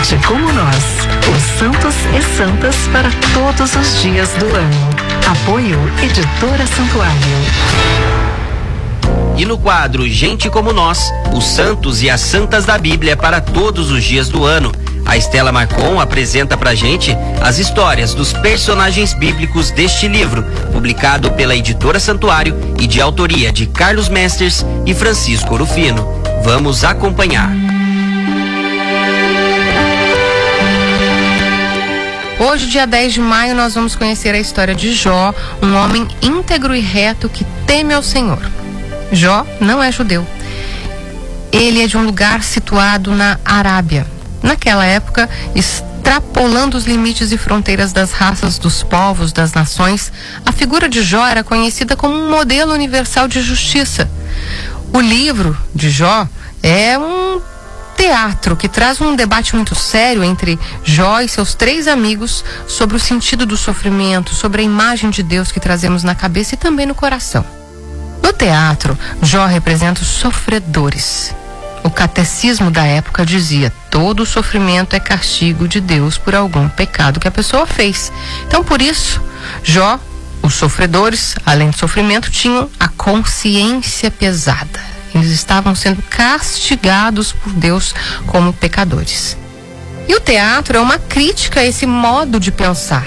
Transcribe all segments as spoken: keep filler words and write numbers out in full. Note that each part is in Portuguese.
Gente como nós, os santos e santas para todos os dias do ano. Apoio Editora Santuário. E no quadro Gente como Nós, os santos e as santas da Bíblia para todos os dias do ano, a Estela Marcon apresenta pra gente as histórias dos personagens bíblicos deste livro, publicado pela Editora Santuário e de autoria de Carlos Mesters e Francisco Rufino. Vamos acompanhar. Hoje, dia dez de maio, nós vamos conhecer a história de Jó, um homem íntegro e reto que teme ao Senhor. Jó não é judeu. Ele é de um lugar situado na Arábia. Naquela época, extrapolando os limites e fronteiras das raças, dos povos, das nações, a figura de Jó era conhecida como um modelo universal de justiça. O livro de Jó é um teatro que traz um debate muito sério entre Jó e seus três amigos sobre o sentido do sofrimento, sobre a imagem de Deus que trazemos na cabeça e também no coração. No teatro, Jó representa os sofredores. O catecismo da época dizia: todo sofrimento é castigo de Deus por algum pecado que a pessoa fez. Então, por isso, Jó, os sofredores, além do sofrimento, tinham a consciência pesada. Eles estavam sendo castigados por Deus como pecadores. E o teatro é uma crítica a esse modo de pensar.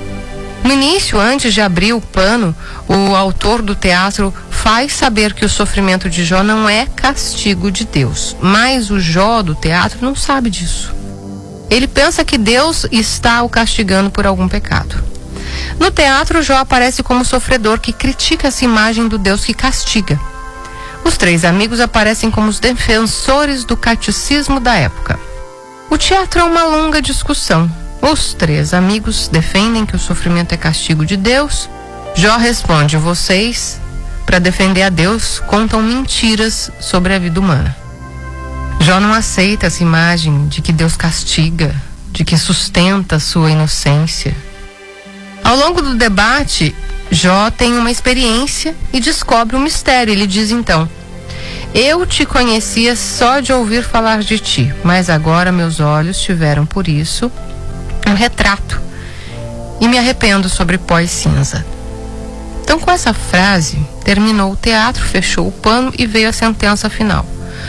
No início, antes de abrir o pano, o autor do teatro faz saber que o sofrimento de Jó não é castigo de Deus. Mas o Jó do teatro não sabe disso. Ele pensa que Deus está o castigando por algum pecado. No teatro, Jó aparece como sofredor que critica essa imagem do Deus que castiga. Os três amigos aparecem como os defensores do catecismo da época. O teatro é uma longa discussão. Os três amigos defendem que o sofrimento é castigo de Deus. Jó responde: vocês, para defender a Deus, contam mentiras sobre a vida humana. Jó não aceita essa imagem de que Deus castiga, de que sustenta a sua inocência. Ao longo do debate, Jó tem uma experiência e descobre um mistério. Ele diz então: eu te conhecia só de ouvir falar de ti, mas agora meus olhos tiveram por isso um retrato e me arrependo sobre pó e cinza. Então, com essa frase, terminou o teatro, fechou o pano e veio a sentença final.